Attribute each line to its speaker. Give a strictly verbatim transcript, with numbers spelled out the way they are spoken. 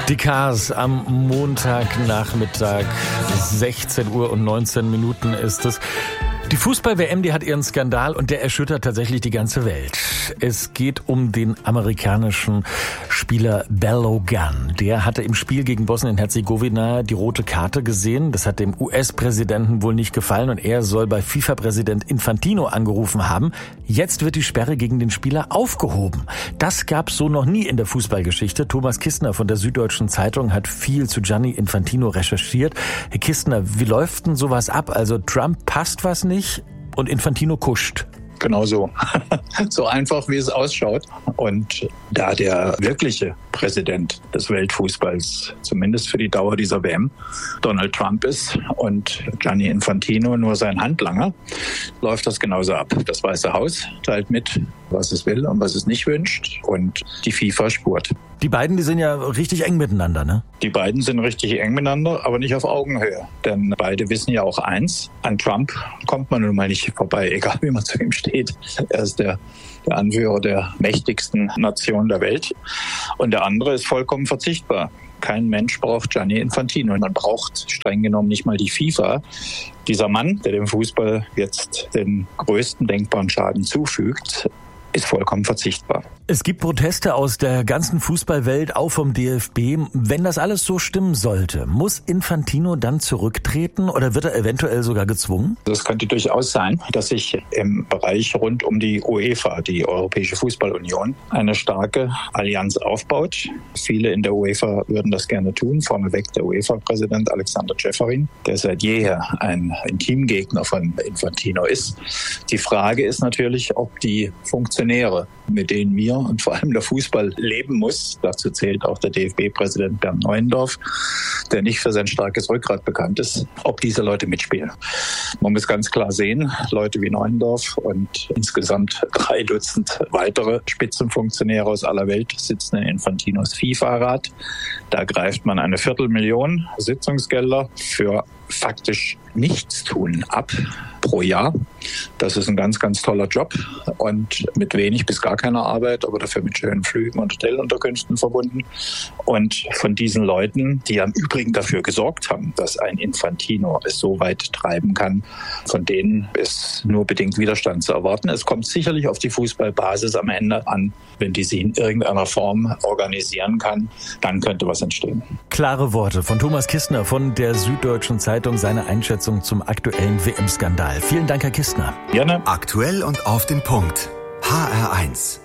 Speaker 1: Die Cars am Montagnachmittag, sechzehn Uhr und neunzehn Minuten ist es. Die Fußball-W M, die hat ihren Skandal und der erschüttert tatsächlich die ganze Welt. Es geht um den amerikanischen Spieler Balogun. Der hatte im Spiel gegen Bosnien-Herzegowina die rote Karte gesehen. Das hat dem U S-Präsidenten wohl nicht gefallen und er soll bei FIFA-Präsident Infantino angerufen haben. Jetzt wird die Sperre gegen den Spieler aufgehoben. Das gab's so noch nie in der Fußballgeschichte. Thomas Kistner von der Süddeutschen Zeitung hat viel zu Gianni Infantino recherchiert. Herr Kistner, wie läuft denn sowas ab? Also Trump passt was nicht und Infantino kuscht.
Speaker 2: Genau so. So einfach, wie es ausschaut. Und da der wirkliche Präsident des Weltfußballs, zumindest für die Dauer dieser W M, Donald Trump ist und Gianni Infantino nur sein Handlanger, läuft das genauso ab. Das Weiße Haus teilt mit, was es will und was es nicht wünscht. Und die FIFA spurt.
Speaker 1: Die beiden, die sind ja richtig eng miteinander, ne?
Speaker 2: Die beiden sind richtig eng miteinander, aber nicht auf Augenhöhe. Denn beide wissen ja auch eins, an Trump kommt man nun mal nicht vorbei, egal wie man zu ihm steht. Er ist der, der Anführer der mächtigsten Nation der Welt. Und der andere ist vollkommen verzichtbar. Kein Mensch braucht Gianni Infantino. Man braucht streng genommen nicht mal die FIFA. Dieser Mann, der dem Fußball jetzt den größten denkbaren Schaden zufügt, ist vollkommen verzichtbar.
Speaker 1: Es gibt Proteste aus der ganzen Fußballwelt, auch vom D F B. Wenn das alles so stimmen sollte, muss Infantino dann zurücktreten oder wird er eventuell sogar gezwungen?
Speaker 2: Das könnte durchaus sein, dass sich im Bereich rund um die UEFA, die Europäische Fußballunion, eine starke Allianz aufbaut. Viele in der UEFA würden das gerne tun, vorneweg der UEFA-Präsident Alexander Ceferin, der seit jeher ein Intimgegner von Infantino ist. Die Frage ist natürlich, ob die Funktionäre, mit denen wir und vor allem der Fußball leben muss, dazu zählt auch der D F B-Präsident Bernd Neuendorf, der nicht für sein starkes Rückgrat bekannt ist, ob diese Leute mitspielen. Man muss ganz klar sehen, Leute wie Neuendorf und insgesamt drei Dutzend weitere Spitzenfunktionäre aus aller Welt sitzen in Infantinos FIFA-Rat. Da greift man eine Viertelmillion Sitzungsgelder für faktisch Nichtstun ab pro Jahr. Das ist ein ganz, ganz toller Job und mit wenig bis gar keiner Arbeit, aber dafür mit schönen Flügen und Hotelunterkünften verbunden. Und von diesen Leuten, die im Übrigen dafür gesorgt haben, dass ein Infantino es so weit treiben kann, von denen ist nur bedingt Widerstand zu erwarten. Es kommt sicherlich auf die Fußballbasis am Ende an. Wenn die sich in irgendeiner Form organisieren kann, dann könnte was entstehen.
Speaker 1: Klare Worte von Thomas Kistner von der Süddeutschen Zeitung, seine Einschätzung zum aktuellen W M-Skandal. Vielen Dank, Herr Kistner.
Speaker 2: Gerne.
Speaker 3: Aktuell und auf den Punkt. H R eins.